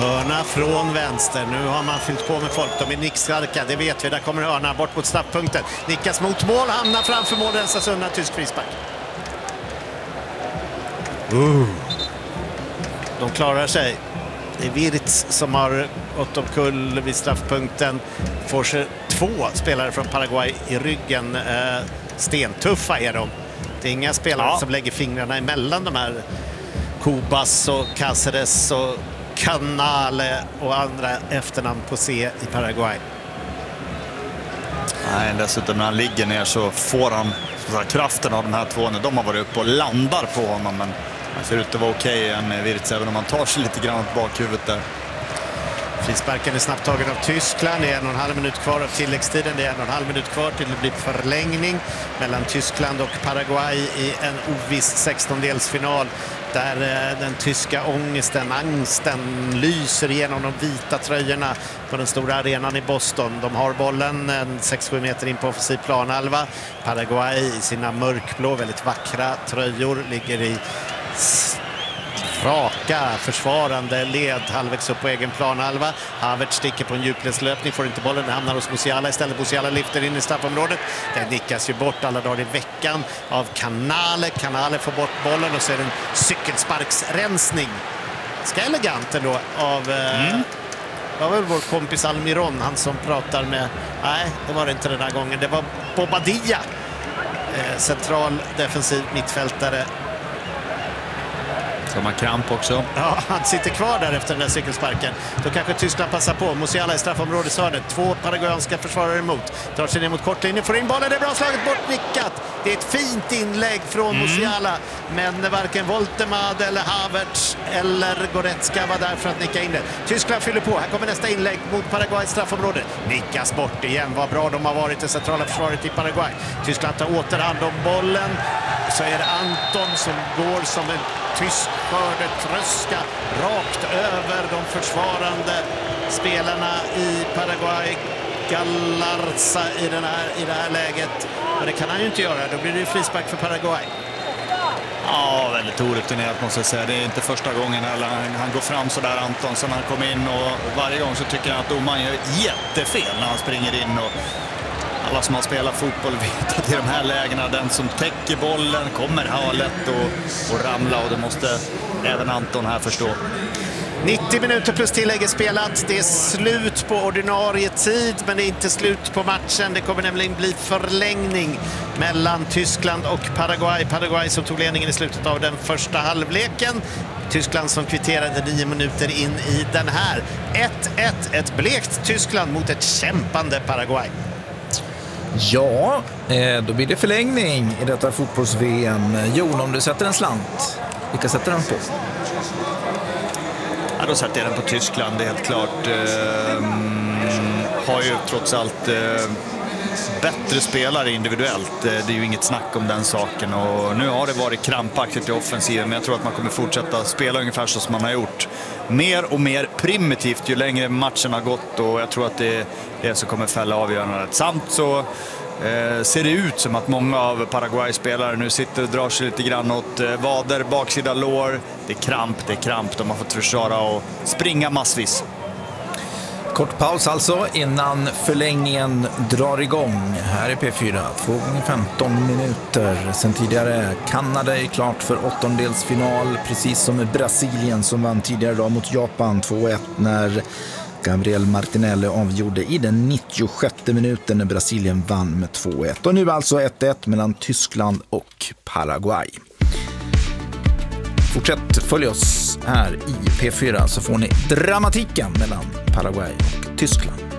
Hörna från vänster. Nu har man fyllt på med folk. De är nickstarka, det vet vi. Där kommer hörna bort mot straffpunkten. Nickas mot mål, hamnar framför mål, rensas undan, tysk frispark. De klarar sig. Det är Wirtz som har gått omkull vid straffpunkten. Får sig 2 spelare från Paraguay i ryggen. Stentuffa är de. Det är inga spelare som lägger fingrarna emellan de här Cubas och Cáceres och Canale och andra efternamn på C i Paraguay. Nej, dessutom när han ligger ner så får han kraften av de här 2 när de har varit uppe och landar på honom, men han ser ut att vara okej än Wirtz, även om han tar sig lite grann åt bakhuvudet där. Frisparken är snabbt tagen av Tyskland. Det är 1,5 minut kvar av tilläggstiden. Det är 1,5 minut kvar till det blir förlängning mellan Tyskland och Paraguay i en oviss 16-delsfinal. Där den tyska angsten lyser igenom de vita tröjorna på den stora arenan i Boston. De har bollen 6-7 meter in på offensiv planhalva. Paraguay i sina mörkblå, väldigt vackra tröjor ligger i raka försvarande led halvvägs upp på egen planhalva. Havertz sticker på en djupledslöpning, får inte bollen, den hamnar hos Musiala istället. Musiala lyfter in i straffområdet. Den nickas ju bort alla dagar i veckan av Canale. Canale får bort bollen och så är det en cykelsparksrensning. Ska elegant ändå av det var väl vår kompis Almiron, han som pratar med, nej det var det inte den här gången, det var Bobadilla, central defensiv mittfältare. Som har kramp också. Ja, han sitter kvar där efter den där cykelsparken. Då kanske Tyskland passar på. Musiala i straffområdeshörnet. 2 paraguayanska försvarare emot. Drar sig ner mot kortlinjen. Får in bollen. Det är bra slaget bort. Nickat. Det är ett fint inlägg från Musiala. Men varken Woltemad eller Havertz eller Goretzka var där för att nicka in det. Tyskland fyller på. Här kommer nästa inlägg mot Paraguay straffområde. Nickas bort igen. Vad bra de har varit i centrala försvaret i Paraguay. Tyskland tar återhand om bollen. Så är det Anton som går som en tysk skördetröska rakt över de försvarande spelarna i Paraguay. Galarza i det här läget. Men det kan han ju inte göra. Då blir det ju frispark för Paraguay. Ja, väldigt orutinerat måste jag säga. Det är inte första gången heller. Han går fram så där, Anton, sen han kommer in, och varje gång så tycker han att domaren gör jättefel när han springer in. Och alla som har spelat fotboll vet att i de här lägena den som täcker bollen kommer ha lätt och ramla, och det måste även Anton här förstå. 90 minuter plus tillägg är spelat. Det är slut på ordinarie tid, men det är inte slut på matchen. Det kommer nämligen bli förlängning mellan Tyskland och Paraguay. Paraguay som tog ledningen i slutet av den första halvleken. Tyskland som kvitterade 9 minuter in i den här. 1-1, ett blekt Tyskland mot ett kämpande Paraguay. Ja, då blir det förlängning i detta fotbolls-VM. Jon, om du sätter en slant, vilka sätter den på? Ja, då sätter jag den på Tyskland, det är helt klart. Har ju trots allt bättre spelare individuellt. Det är ju inget snack om den saken. Och nu har det varit krampaktigt i offensiven, men jag tror att man kommer fortsätta spela ungefär så som man har gjort. Mer och mer primitivt ju längre matchen har gått, och jag tror att det är det som kommer fälla avgörandet. Samt så ser det ut som att många av Paraguay-spelare nu sitter och drar sig lite grann åt vader, baksida lår. Det är kramp. De har fått försvara och springa massvis. Kort paus alltså innan förlängningen drar igång. Här är P4, 2 gånger 15 minuter. Sen tidigare, Kanada är klart för åttondelsfinal, precis som med Brasilien som vann tidigare idag mot Japan 2-1 när Gabriel Martinelli avgjorde i den 96:e minuten när Brasilien vann med 2-1. Och nu alltså 1-1 mellan Tyskland och Paraguay. Fortsätt följa oss här i P4 så får ni dramatiken mellan Paraguay och Tyskland.